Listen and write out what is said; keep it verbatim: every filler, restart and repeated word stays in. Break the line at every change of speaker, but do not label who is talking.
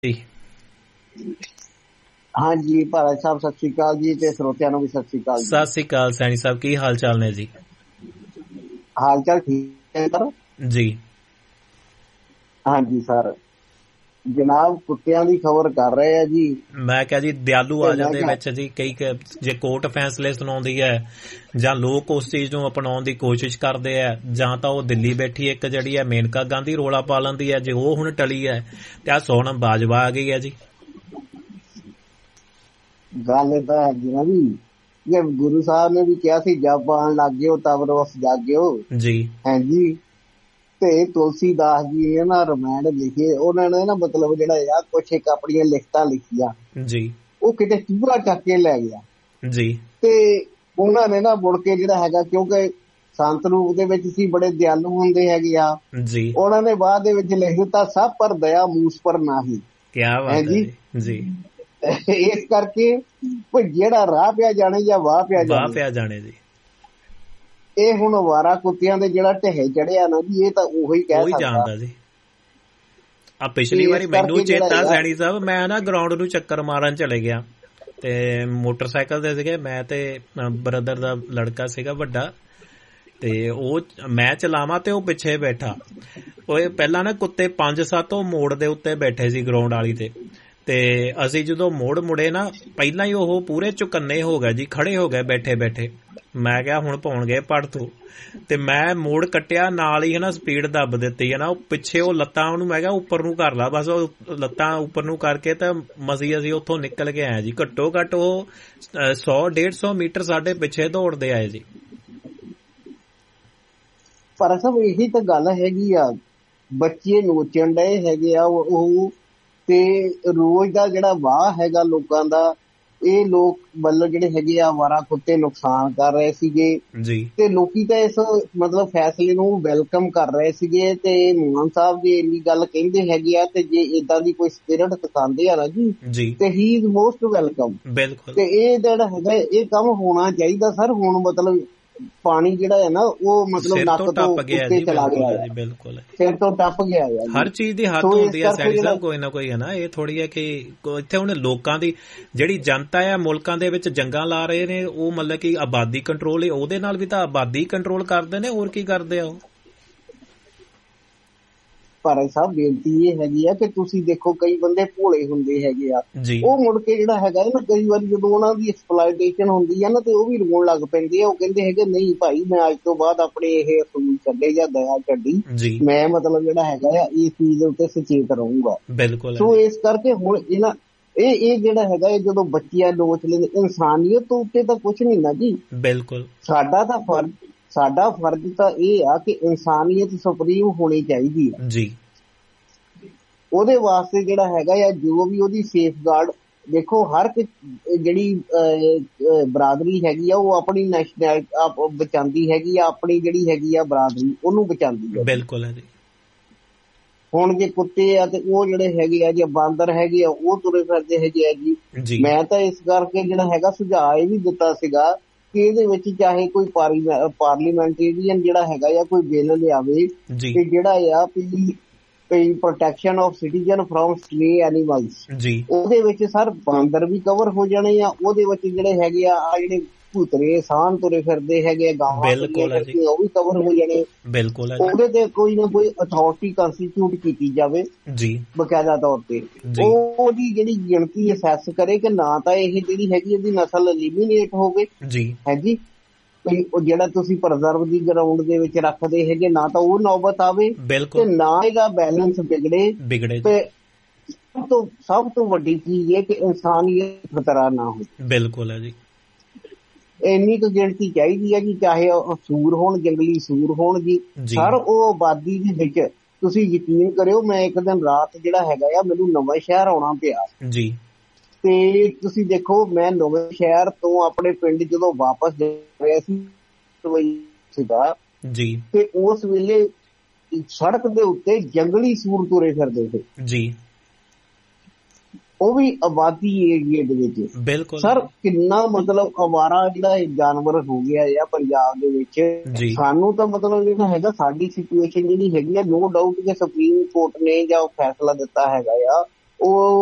ਜੀ
ਹਾਂਜੀ ਭਾਰਤ ਸਾਹਿਬ ਸਤਿ ਸ਼੍ਰੀ ਅਕਾਲ ਜੀ ਤੇ ਸਰੋਤਿਆਂ ਨੂੰ ਵੀ ਸਤਿ ਸ਼੍ਰੀ ਅਕਾਲ ਜੀ।
ਸਤਿ ਸ੍ਰੀ ਅਕਾਲ ਸੈਣੀ ਸਾਹਿਬ, ਕੀ ਹਾਲ ਚਾਲ ਨੇ ਜੀ?
ਹਾਲ ਚਾਲ ਠੀਕ ਹੈ ਸਰ
ਜੀ।
ਹਾਂਜੀ ਸਰ, ਜਨਾਬ ਕੁੱਤਿਆਂ ਦੀ ਖਬਰ ਕਰ ਰਹੇ ਆ ਜੀ।
ਮੈਂ ਕਿਹਾ ਜੀ ਦਿਆਲੂ ਆ ਜਾਂਦੇ ਵਿੱਚ ਜੀ, ਕਈ ਜੇ ਕੋਰਟ ਫੈਸਲੇ ਸੁਣਾਉਂਦੀ ਹੈ ਜਾਂ ਲੋਕ ਉਸ ਚੀਜ਼ ਨੂੰ ਅਪਣਾਉਣ ਦੀ ਕੋਸ਼ਿਸ਼ ਕਰਦੇ ਆ, ਜਾਂ ਤਾਂ ਉਹ ਦਿੱਲੀ ਬੈਠੀ ਇੱਕ ਜਿਹੜੀ ਹੈ ਮੇਨਕਾ ਗਾਂਧੀ ਰੋਲਾ ਪਾ ਲੈਂਦੀ ਹੈ, ਜੇ ਉਹ ਹੁਣ ਟਲੀ ਹੈ ਤੇ ਆਹ ਸੋਨਮ ਬਾਜਵਾ ਆ ਗਈ ਹੈ ਜੀ।
ਗੱਲ ਤਾਂ ਹੈਗੀ ਨਾ ਜੀ, ਜੇ ਗੁਰੂ ਸਾਹਿਬ ਨੇ ਵੀ ਕਿਹਾ ਸੀ ਜਪ ਆਉਣ ਲੱਗ ਗਿਓ ਤਬ ਰੋਸ ਜਾਗਿਓ
ਜੀ।
ਹਾਂਜੀ, ਤੇ ਤੁਲਸੀ ਦਾਸ ਜੀ ਨੇ ਨਾ ਰਮਾਇਣ ਲਿਖੇ, ਉਹਨਾਂ ਨੇ ਨਾ ਮਤਲਬ ਜਿਹੜਾ ਆ ਕੁਛ ਇੱਕ ਆਪਣੀਆਂ ਲਿਖਤਾਂ ਲਿਖੀਆਂ
ਜੀ,
ਉਹ ਕਿਤੇ ਚੂਰਾ ਚੱਕ ਕੇ ਲੈ ਗਿਆ
ਜੀ।
ਤੇ ਉਹਨਾਂ ਨੇ ਨਾ ਮੁੜ ਕੇ ਜਿਹੜਾ ਹੈਗਾ, ਕਿਉਂਕਿ ਸੰਤ ਰੂਪ ਦੇ ਵਿੱਚ ਸੀ, ਬੜੇ ਦਿਆਲੂ ਹੁੰਦੇ ਹੈਗੇ ਆ
ਜੀ,
ਉਹਨਾਂ ਨੇ ਬਾਅਦ ਦੇ ਵਿੱਚ ਲਿਖ ਦਿੱਤਾ ਸਭ ਪਰ ਦਇਆ ਮੂਸ ਪਰ ਨਾਹੀ।
ਕਿਆ ਬਾਤ ਹੈ ਜੀ। ਜੀ
ਇਸ ਕਰਕੇ ਕੋਈ ਜਿਹੜਾ ਰਾਹ ਪਿਆ ਜਾਣੇ ਜਾਂ ਵਾਹ ਪਿਆ
ਵਾਹ ਪਿਆ ਜਾਣੇ ਜੀ,
ਇਹ ਹੁਣ ਅਵਾਰਾ ਕੁੱਤਿਆਂ ਦੇ ਜਿਹੜਾ ਢਹੇ ਚੜਿਆ ਨਾ ਜੀ, ਇਹ ਤਾਂ ਉਹੀ ਕਹਿ
ਉਹੀ ਜਾਣਦਾ ਜੀ। ਆ ਪਿਛਲੀ ਵਾਰੀ ਮੈਨੂੰ ਚੇਤਾ ਸੈਣੀ ਸਾਹਿਬ, ਮੈਂ ਨਾ ਗਰਾਊਂਡ ਨੂੰ ਚੱਕਰ ਮਾਰਨ ਚਲੇ ਗਿਆ ਤੇ ਮੋਟਰਸਾਈਕਲ ਤੇ ਸੀਗੇ, ਮੈਂ ਤੇ ਬ੍ਰਦਰ ਦਾ ਲੜਕਾ ਸੀਗਾ ਵੱਡਾ, ਤੇ ਉਹ ਮੈਂ ਚਲਾਵਾਂ ਤੇ ਉਹ ਪਿੱਛੇ ਬੈਠਾ। ਉਹ ਪਹਿਲਾਂ ਨਾ ਕੁੱਤੇ ਪੰਜ ਸੱਤ ਉਹ ਮੋੜ ਦੇ ਉੱਤੇ ਬੈਠੇ ਸੀ ਗਰਾਊਂਡ ਵਾਲੀ ਤੇ ਤੇ ਅਸੀਂ ਜਦੋਂ ਮੋੜ ਮੁੜੇ ਨਾ, ਪਹਿਲਾਂ ਹੀ ਉਹ ਪੂਰੇ ਚੁਕੰਨੇ ਹੋ ਗਏ ਜੀ, ਖੜੇ ਹੋ ਗਏ ਬੈਠੇ ਬੈਠੇ। ਮੈਂ ਕਿਹਾ ਹੁਣ ਪਾਉਣਗੇ ਪੜ ਤੋਂ, ਤੇ ਮੈਂ ਮੋੜ ਕੱਟਿਆ ਨਾਲ ਹੀ ਹਨਾ ਸਪੀਡ ਦੱਬ ਦਿੱਤੀ ਹੈ ਨਾ, ਉਹ ਪਿੱਛੇ ਉਹ ਲੱਤਾਂ ਉਹਨੂੰ ਮੈਂ ਕਿਹਾ ਉੱਪਰ ਨੂੰ ਕਰ ਲਾ, ਬਸ ਉਹ ਲੱਤਾਂ ਉੱਪਰ ਨੂੰ ਕਰਕੇ ਤਾਂ ਮਸੀਂ ਅਸੀਂ ਉੱਥੋਂ ਨਿਕਲ ਕੇ ਆਏ ਜੀ। ਘੱਟੋ ਘੱਟ ਉਹ ਸੌ ਡੇਢ ਸੌ ਮੀਟਰ ਸਾਡੇ ਪਿੱਛੇ ਦੌੜਦੇ ਆਏ ਜੀ।
ਪਰ ਸਭ ਇਹੀ ਤਾਂ ਗੱਲ ਹੈਗੀ ਆ, ਬੱਚੇ ਨੋਚਣ ਡਏ ਹੈਗੇ ਆ ਉਹ, ਤੇ ਰੋਜ਼ ਦਾ ਜਿਹੜਾ ਵਾਹ ਹੈਗਾ ਲੋਕਾਂ ਦਾ, ਇਹ ਲੋਕ ਵੱਲੋਂ ਜਿਹੜੇ ਹੈਗੇ ਆ ਅਵਾਰਾ ਕੁੱਤੇ ਨੁਕਸਾਨ ਕਰ ਰਹੇ ਸੀਗੇ
ਜੀ, ਤੇ
ਲੋਕੀ ਤਾਂ ਇਸ ਮਤਲਬ ਫੈਸਲੇ ਨੂੰ ਵੈਲਕਮ ਕਰ ਰਹੇ ਸੀਗੇ। ਤੇ ਮਾਨ ਸਾਹਿਬ ਜੀ ਇੰਨੀ ਗੱਲ ਕਹਿੰਦੇ ਹੈਗੇ ਆ, ਤੇ ਜੇ ਏਦਾਂ ਦੀ ਕੋਈ ਸਪਿਰਿਟ ਦਿਖਾਉਂਦੇ ਆ ਨਾ ਜੀ, ਤੇ ਹੀ ਇਜ਼ ਮੋਸਟ ਵੈਲਕਮ।
ਬਿਲਕੁਲ।
ਤੇ ਇਹ ਜਿਹੜਾ ਹੈਗਾ ਇਹ ਕੰਮ ਹੋਣਾ ਚਾਹੀਦਾ ਸਰ। ਹੁਣ ਮਤਲਬ ਪਾਣੀ ਜਿਹੜਾ ਹੈ ਨਾ ਉਹ ਮਤਲਬ ਨੱਕ ਤੋਂ ਉੱਤੇ ਚਲਾ ਗਿਆ,
ਬਿਲਕੁਲ
ਸਿਰ ਤੋਂ ਟੱਪ ਗਿਆ ਹੈ।
ਹਰ ਚੀਜ਼ ਦੀ ਹੱਦ ਹੁੰਦੀ ਹੈ ਸੈਣੀ ਸਾਹਿਬ, ਕੋਈ ਨਾ ਕੋਈ ਹੈ ਨਾ। ਇਹ ਥੋੜੀ ਹੈ ਕਿ ਇੱਥੇ ਹੁਣ ਲੋਕਾਂ ਦੀ ਜਿਹੜੀ ਜਨਤਾ ਹੈ ਮੁਲਕਾਂ ਦੇ ਵਿੱਚ ਜੰਗਾਂ ਲਾ ਰਹੇ ਨੇ, ਉਹ ਮਤਲਬ ਕਿ ਆਬਾਦੀ ਕੰਟਰੋਲ, ਉਹਦੇ ਨਾਲ ਵੀ ਤਾਂ ਆਬਾਦੀ ਕੰਟਰੋਲ ਕਰਦੇ ਨੇ, ਹੋਰ ਕੀ ਕਰਦੇ ਆ ਉਹ।
ਪਰ ਸਾਹਿਬ ਬੇਨਤੀ ਇਹ ਹੈਗੀ ਆ ਕਿ ਤੁਸੀਂ ਦੇਖੋ ਕਈ ਬੰਦੇ ਭੋਲੇ ਹੁੰਦੇ ਹੈਗੇ ਆ, ਉਹ ਮੁੜ ਕੇ ਜਿਹੜਾ ਹੈਗਾ ਨਾ ਕਈ ਵਾਰੀ ਜਦੋਂ ਉਹਨਾਂ ਦੀ ਐਕਸਪਲੋਇਟੇਸ਼ਨ ਹੁੰਦੀ ਆ ਨਾ, ਤੇ ਉਹ ਵੀ ਰੋਣ ਲੱਗ ਪੈਂਦੇ ਆ। ਉਹ ਕਹਿੰਦੇ ਹੈਗੇ ਨਹੀਂ ਭਾਈ ਮੈਂ ਅੱਜ ਤੋਂ ਬਾਅਦ ਆਪਣੇ ਇਹ ਅਸੂਲ ਛੱਡੇ ਜਾਂ ਦਇਆ ਛੱਡੀ, ਮੈਂ ਮਤਲਬ ਜਿਹੜਾ ਹੈਗਾ ਆ ਇਸ ਚੀਜ਼ ਦੇ ਉੱਤੇ ਸੁਚੇਤ ਰਹੂੰਗਾ।
ਬਿਲਕੁਲ।
ਸੋ ਇਸ ਕਰਕੇ ਹੁਣ ਇਹਨਾਂ ਇਹ ਇਹ ਜਿਹੜਾ ਹੈਗਾ ਇਹ ਜਦੋਂ ਬੱਚਿਆਂ ਲੋਚ ਲੈਂਦੇ, ਇਨਸਾਨੀਅਤ ਤੋਂ ਉੱਤੇ ਤਾਂ ਕੁਛ ਨਹੀਂ ਨਾ ਜੀ।
ਬਿਲਕੁਲ। ਸਾਡਾ
ਤਾਂ ਫਰਜ਼ ਸਾਡਾ ਫਰਜ਼ ਤਾਂ ਇਹ ਆ ਕਿ ਇਨਸਾਨੀਅਤ ਸੁਪਰੀਮ ਹੋਣੀ ਚਾਹੀਦੀ ਆ
ਜੀ।
ਉਹਦੇ ਵਾਸਤੇ ਜਿਹੜਾ ਹੈਗਾ ਆ ਜੋ ਵੀ ਉਹਦੀ ਸੇਫ ਗਾਰਡ, ਦੇਖੋ ਹਰ ਇੱਕ ਜਿਹੜੀ ਬਰਾਦਰੀ ਹੈਗੀ ਆ ਉਹ ਆਪਣੀ ਨੈਸ਼ਨੈਲਿਟੀ ਬਚਾਉਂਦੀ ਹੈਗੀ ਆ, ਆਪਣੀ ਜਿਹੜੀ ਹੈਗੀ ਆ ਬਰਾਦਰੀ ਉਹਨੂੰ ਬਚਾਉਂਦੀ ਹੈ।
ਬਿਲਕੁਲ ਹੈ ਜੀ।
ਹੁਣ ਜੇ ਕੁੱਤੇ ਆ ਤੇ ਉਹ ਜਿਹੜੇ ਹੈਗੇ ਆ, ਜੇ ਬਾਂਦਰ ਹੈਗੇ ਆ ਉਹ ਤੁਰੇ ਫਿਰਦੇ ਹੈਗੇ ਆ ਜੀ। ਮੈਂ ਤਾਂ ਇਸ ਕਰਕੇ ਜਿਹੜਾ ਹੈਗਾ ਸੁਝਾਅ ਇਹ ਵੀ ਦਿੱਤਾ ਸੀਗਾ ਕਿ ਇਹਦੇ ਵਿੱਚ ਚਾਹੇ ਕੋਈ ਪਾਰਲੀਮੈਂਟੇਰੀਅਨ ਜਿਹੜਾ ਹੈਗਾ ਆ ਕੋਈ ਬਿੱਲ ਲਿਆਵੇ ਕਿ ਜਿਹੜਾ ਆ ਵੀ protection of citizen from ਸਟਰੇ animals, ਉਹਦੇ ਵਿੱਚ ਸਰ ਬਾਂਦਰ ਵੀ ਕਵਰ ਹੋ ਜਾਣੇ ਆ, ਉਹਦੇ ਵਿੱਚ ਜਿਹੜੇ ਹੈਗੇ ਆ ਆ ਜਿਹੜੇ ਭੂਤਰੇ ਸਾਨ ਤੁਰੇ ਫਿਰਦੇ ਹੈਗੇ ਗਾਵਾਂ ਉਹ ਵੀ ਕਵਰ ਹੋ ਜਾਣੇ।
ਬਿਲਕੁਲ।
ਉਹਦੇ ਤੇ ਕੋਈ ਨਾ ਕੋਈ ਅਥਾਰਟੀ ਕੰਸਟੀਟਿਊਟ ਕੀਤੀ ਜਾਵੇ ਜੀ ਬਕਾਇਦਾ ਤੌਰ ਤੇ, ਉਹ ਉਹਦੀ ਜਿਹੜੀ ਗਿਣਤੀ ਅਸੈਸ ਕਰੇ ਕਿ ਨਾ ਤਾਂ ਇਹ ਜਿਹੜੀ ਹੈਗੀ ਇਹਦੀ ਨਸਲ ਐਲੀਮੀਨੇਟ ਹੋਵੇ ਜੀ, ਹੈ ਜੀ। ਉਹ ਜਿਹੜਾ ਤੁਸੀਂ ਪ੍ਰੀਜ਼ਰਵ ਦੀ ਗਰਾਊਂਡ ਦੇ ਵਿੱਚ ਰੱਖਦੇ ਹੈਗੇ, ਨਾ ਤਾਂ ਉਹ ਨੌਬਤ ਆਵੇ ਤੇ ਨਾ ਇਹਦਾ ਬੈਲੈਂਸ ਵਿਗੜੇ ਵਿਗੜੇ ਤੇ ਸਭ ਤੋਂ ਸਭ ਤੋਂ ਵੱਡੀ ਚੀਜ਼ ਇਹ ਕਿ ਇਨਸਾਨੀਅਤ ਖਤਰਾ ਨਾ ਹੋਵੇ।
ਬਿਲਕੁਲ ਹੈ ਜੀ।
ਇੰਨੀ ਕੁ ਗਿਣਤੀ ਚਾਹੀਦੀ ਹੈ ਜੀ, ਚਾਹੇ ਸੂਰ ਹੋਣ, ਜੰਗਲੀ ਸੂਰ ਹੋਣ ਜੀ, ਸਰ ਉਹ ਆਬਾਦੀ ਦੇ ਵਿੱਚ ਤੁਸੀਂ ਯਕੀਨ ਕਰਿਓ, ਮੈਂ ਇੱਕ ਦਿਨ ਰਾਤ ਜਿਹੜਾ ਹੈਗਾ ਆ ਮੈਨੂੰ ਨਵਾਂ ਸ਼ਹਿਰ ਆਉਣਾ ਪਿਆ ਜੀ, ਤੇ ਤੁਸੀਂ ਦੇਖੋ ਮੈਂ ਨਵੇਂ ਸ਼ਹਿਰ ਤੋਂ ਆਪਣੇ ਪਿੰਡ ਜਦੋਂ ਵਾਪਸ ਜਾ ਰਿਹਾ ਸੀ ਸੀਗਾ ਜੀ, ਤੇ ਉਸ ਵੇਲੇ ਸੜਕ ਦੇ ਉੱਤੇ ਜੰਗਲੀ ਸੂਰ ਤੁਰੇ ਫਿਰਦੇ ਸੀ ਜੀ, ਉਹ ਵੀ ਆਬਾਦੀ ਏਰੀਏ ਦੇ ਵਿੱਚ। ਬਿਲਕੁਲ ਸਰ, ਕਿੰਨਾ ਮਤਲਬ ਅਵਾਰਾ ਜਿਹੜਾ ਜਾਨਵਰ ਹੋ ਗਿਆ ਆ ਪੰਜਾਬ ਦੇ ਵਿੱਚ। ਸਾਨੂੰ ਤਾਂ ਮਤਲਬ ਜਿਹੜਾ ਹੈਗਾ ਸਾਡੀ ਸਿਚੁਏਸ਼ਨ ਜਿਹੜੀ ਹੈਗੀ ਆ, ਨੋ ਡਾਊਟ ਕਿ ਸੁਪਰੀਮ ਕੋਰਟ ਨੇ ਜਾਂ ਫੈਸਲਾ ਦਿੱਤਾ ਹੈਗਾ ਆ, ਉਹ